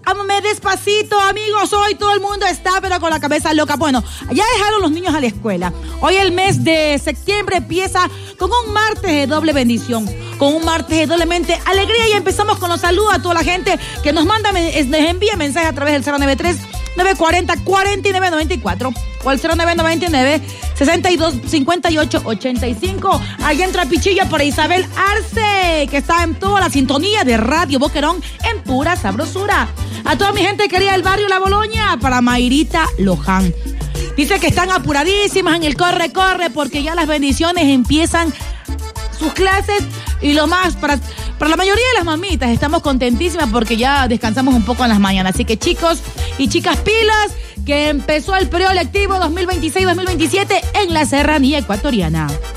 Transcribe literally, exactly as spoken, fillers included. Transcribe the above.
ámame despacito, amigos. Hoy todo el mundo está, pero con la cabeza loca. Bueno, ya dejaron los niños a la escuela. Hoy el mes de septiembre empieza con un martes de doble bendición, con un martes de doblemente alegría. Y empezamos con los saludos a toda la gente que nos manda, nos envía mensajes a través del cero nueve tres, nueve cuatro cero, cuatro nueve nueve cuatro o el cero nueve nueve nueve, sesenta y dos, cincuenta y ocho, ochenta y cinco. Ahí entra Pichilla por Isabel Arce, que está en toda la sintonía de Radio Boquerón en pura sabrosura. A toda mi gente querida del barrio La Boloña, para Mayrita Loján. Dice que están apuradísimas en el corre, corre, porque ya las bendiciones empiezan sus clases. Y lo más, para, para la mayoría de las mamitas, estamos contentísimas porque ya descansamos un poco en las mañanas. Así que chicos y chicas, pilas, que empezó el periodo lectivo dos mil veintiséis dos mil veintisiete en la Serranía Ecuatoriana.